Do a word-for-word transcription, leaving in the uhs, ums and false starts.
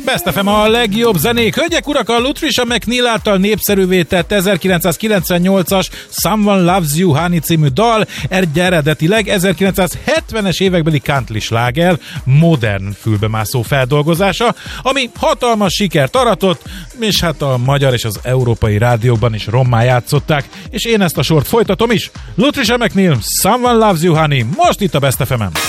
Best ef em a legjobb zenék. Hölgyek, urak, a Lutricia McNeil által népszerűvé tett ezerkilencszázkilencvennyolcas Someone Loves You Honey című dal egy eredetileg ezerkilencszázhetvenes évekbeli country sláger modern fülbemászó feldolgozása, ami hatalmas sikert aratott, és hát a magyar és az európai rádiókban is rommá játszották, és én ezt a sort folytatom is. Lutricia McNeil, Someone Loves You Honey, most itt a Best ef emen.